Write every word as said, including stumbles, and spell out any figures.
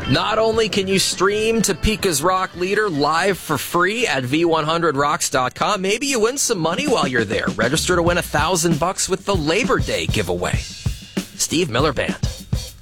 Not only can you stream Topeka's Rock Leader live for free at v one hundred rocks dot com, maybe you win some money while you're there. Register to win a thousand bucks with the Labor Day giveaway. Steve Miller Band.